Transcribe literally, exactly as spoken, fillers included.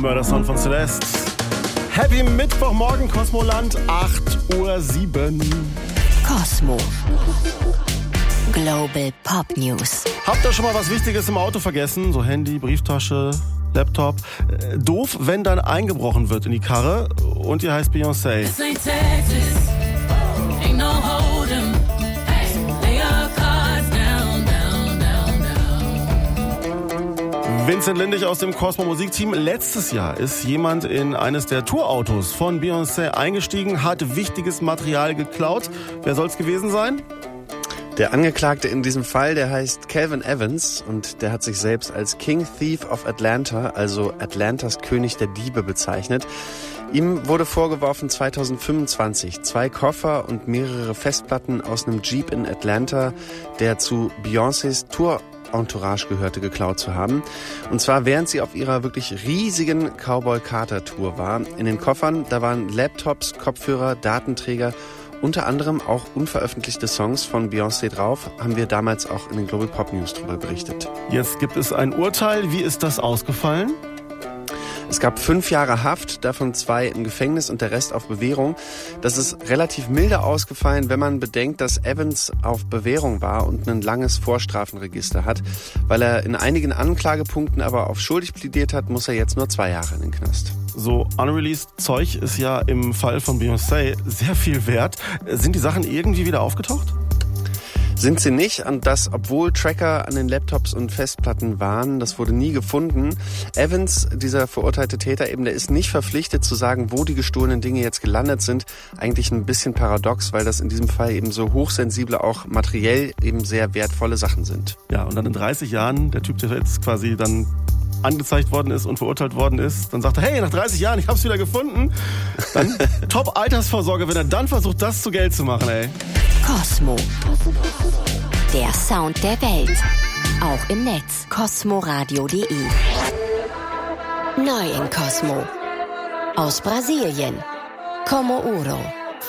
Mörder-Song von Celeste. Happy Mittwochmorgen, Kosmoland, acht Uhr sieben. Kosmo. Global Pop News. Habt ihr schon mal was Wichtiges im Auto vergessen? So Handy, Brieftasche, Laptop. Äh, doof, wenn dann eingebrochen wird in die Karre und ihr heißt Beyoncé. Vincent Lindig aus dem Cosmo Musikteam. Letztes Jahr ist jemand in eines der Tourautos von Beyoncé eingestiegen, hat wichtiges Material geklaut. Wer soll's gewesen sein? Der Angeklagte in diesem Fall, der heißt Calvin Evans und der hat sich selbst als King Thief of Atlanta, also Atlantas König der Diebe, bezeichnet. Ihm wurde vorgeworfen, zweitausendfünfundzwanzig zwei Koffer und mehrere Festplatten aus einem Jeep in Atlanta, der zu Beyoncés Tour Entourage gehörte, geklaut zu haben. Und zwar während sie auf ihrer wirklich riesigen Cowboy Carter Tour war. In den Koffern, da waren Laptops, Kopfhörer, Datenträger, unter anderem auch unveröffentlichte Songs von Beyoncé drauf, haben wir damals auch in den Global Pop News drüber berichtet. Jetzt gibt es ein Urteil. Wie ist das ausgefallen? Es gab fünf Jahre Haft, davon zwei im Gefängnis und der Rest auf Bewährung. Das ist relativ milde ausgefallen, wenn man bedenkt, dass Evans auf Bewährung war und ein langes Vorstrafenregister hat. Weil er in einigen Anklagepunkten aber auf schuldig plädiert hat, muss er jetzt nur zwei Jahre in den Knast. So unreleased Zeug ist ja im Fall von Beyoncé sehr viel wert. Sind die Sachen irgendwie wieder aufgetaucht? Sind sie nicht, und das, obwohl Tracker an den Laptops und Festplatten waren, das wurde nie gefunden. Evans, dieser verurteilte Täter eben, der ist nicht verpflichtet zu sagen, wo die gestohlenen Dinge jetzt gelandet sind. Eigentlich ein bisschen paradox, weil das in diesem Fall eben so hochsensible, auch materiell eben sehr wertvolle Sachen sind. Ja, und dann in dreißig Jahren, der Typ, der jetzt quasi dann angezeigt worden ist und verurteilt worden ist, dann sagt er, hey, nach dreißig Jahren, ich hab's wieder gefunden. Dann Top-Altersvorsorge, wenn er dann versucht, das zu Geld zu machen, ey. Kosmo. Der Sound der Welt. Auch im Netz. kosmoradio punkt de. Neu in Kosmo. Aus Brasilien. Como Uro.